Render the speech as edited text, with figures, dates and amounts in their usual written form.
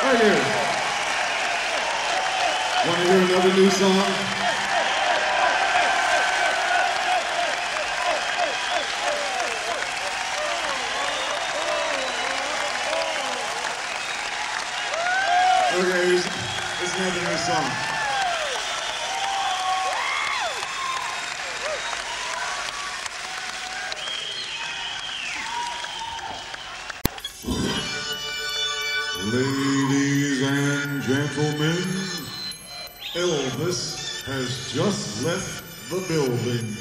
Right here. Want to hear another new song? Okay, here's another new song. Ladies and gentlemen, Elvis has just left the building.